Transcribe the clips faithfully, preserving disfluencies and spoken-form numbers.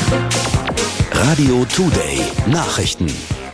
Radio Today Nachrichten.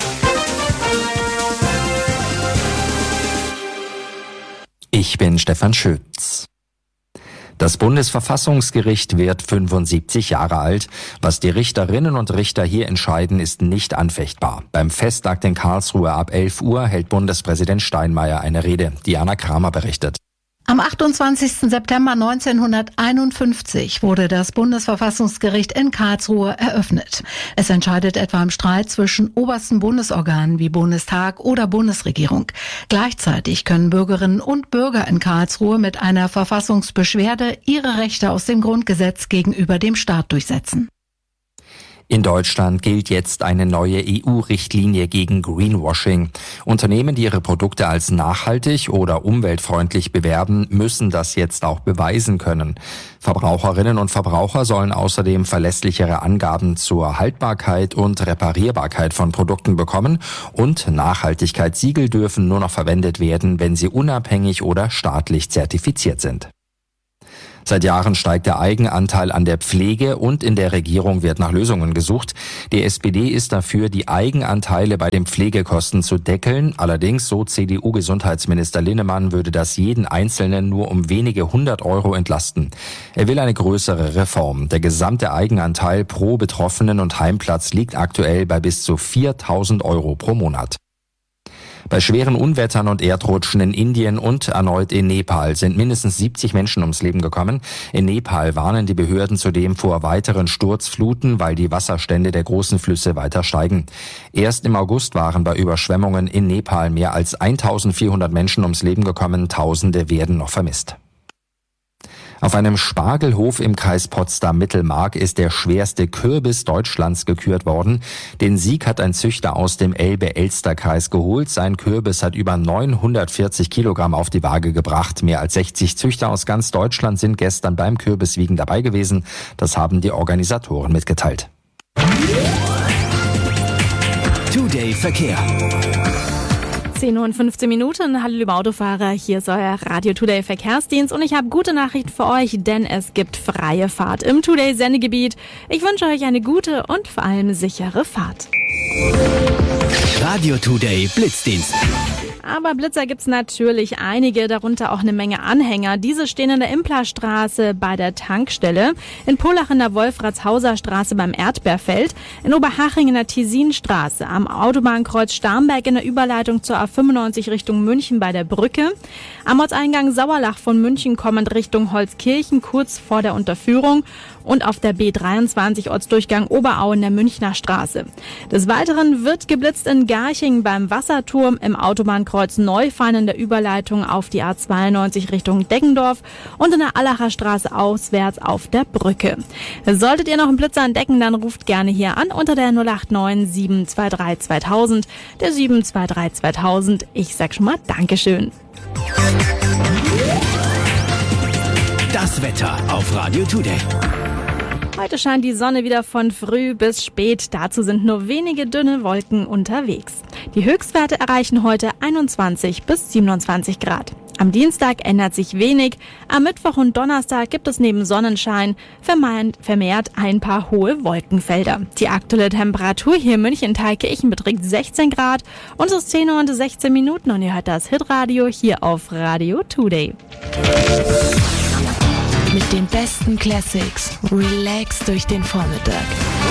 Ich bin Stefan Schütz. Das Bundesverfassungsgericht wird fünfundsiebzig Jahre alt. Was die Richterinnen und Richter hier entscheiden, ist nicht anfechtbar. Beim Festakt in Karlsruhe ab elf Uhr hält Bundespräsident Steinmeier eine Rede. Diana Kramer berichtet. Am achtundzwanzigsten September neunzehnhunderteinundfünfzig wurde das Bundesverfassungsgericht in Karlsruhe eröffnet. Es entscheidet etwa im Streit zwischen obersten Bundesorganen wie Bundestag oder Bundesregierung. Gleichzeitig können Bürgerinnen und Bürger in Karlsruhe mit einer Verfassungsbeschwerde ihre Rechte aus dem Grundgesetz gegenüber dem Staat durchsetzen. In Deutschland gilt jetzt eine neue E U-Richtlinie gegen Greenwashing. Unternehmen, die ihre Produkte als nachhaltig oder umweltfreundlich bewerben, müssen das jetzt auch beweisen können. Verbraucherinnen und Verbraucher sollen außerdem verlässlichere Angaben zur Haltbarkeit und Reparierbarkeit von Produkten bekommen und Nachhaltigkeitssiegel dürfen nur noch verwendet werden, wenn sie unabhängig oder staatlich zertifiziert sind. Seit Jahren steigt der Eigenanteil an der Pflege und in der Regierung wird nach Lösungen gesucht. Die S P D ist dafür, die Eigenanteile bei den Pflegekosten zu deckeln. Allerdings, so C D U-Gesundheitsminister Linnemann, würde das jeden Einzelnen nur um wenige hundert Euro entlasten. Er will eine größere Reform. Der gesamte Eigenanteil pro Betroffenen und Heimplatz liegt aktuell bei bis zu viertausend Euro pro Monat. Bei schweren Unwettern und Erdrutschen in Indien und erneut in Nepal sind mindestens siebzig Menschen ums Leben gekommen. In Nepal warnen die Behörden zudem vor weiteren Sturzfluten, weil die Wasserstände der großen Flüsse weiter steigen. Erst im August waren bei Überschwemmungen in Nepal mehr als eintausendvierhundert Menschen ums Leben gekommen. Tausende werden noch vermisst. Auf einem Spargelhof im Kreis Potsdam-Mittelmark ist der schwerste Kürbis Deutschlands gekürt worden. Den Sieg hat ein Züchter aus dem Elbe-Elster-Kreis geholt. Sein Kürbis hat über neunhundertvierzig Kilogramm auf die Waage gebracht. Mehr als sechzig Züchter aus ganz Deutschland sind gestern beim Kürbiswiegen dabei gewesen. Das haben die Organisatoren mitgeteilt. Today Verkehr. zehn Uhr und fünfzehn Minuten. Hallo liebe Autofahrer, hier ist euer Radio Today Verkehrsdienst und ich habe gute Nachrichten für euch, denn es gibt freie Fahrt im Today Sendegebiet. Ich wünsche euch eine gute und vor allem sichere Fahrt. Radio Today Blitzdienst. Aber Blitzer gibt's natürlich einige, darunter auch eine Menge Anhänger. Diese stehen in der Implerstraße bei der Tankstelle, in Pullach in der Wolfratshauser Straße beim Erdbeerfeld, in Oberhaching in der Thesinstraße, am Autobahnkreuz Starnberg in der Überleitung zur A fünfundneunzig Richtung München bei der Brücke, am Ortseingang Sauerlach von München kommend Richtung Holzkirchen kurz vor der Unterführung und auf der B dreiundzwanzig Ortsdurchgang Oberau in der Münchner Straße. Des Weiteren wird geblitzt in Garching beim Wasserturm, im Autobahnkreuz Neufahren in der Überleitung auf die A zweiundneunzig Richtung Deggendorf und in der Allacher Straße auswärts auf der Brücke. Solltet ihr noch einen Blitzer entdecken, dann ruft gerne hier an unter der null acht neun sieben zwei drei zweitausend, der sieben zwei drei zweitausend. Ich sag schon mal Dankeschön. Das Wetter auf Radio Today. Heute scheint die Sonne wieder von früh bis spät. Dazu sind nur wenige dünne Wolken unterwegs. Die Höchstwerte erreichen heute einundzwanzig bis siebenundzwanzig Grad. Am Dienstag ändert sich wenig. Am Mittwoch und Donnerstag gibt es neben Sonnenschein vermehrt ein paar hohe Wolkenfelder. Die aktuelle Temperatur hier in München-Thalkirchen beträgt sechzehn Grad und es ist zehn Uhr und sechzehn Minuten und ihr hört das Hitradio hier auf Radio Today. Mit den besten Classics. Relax durch den Vormittag.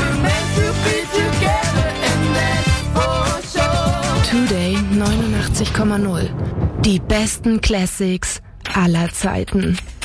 Today neunundachtzig Komma null. Die besten Classics aller Zeiten.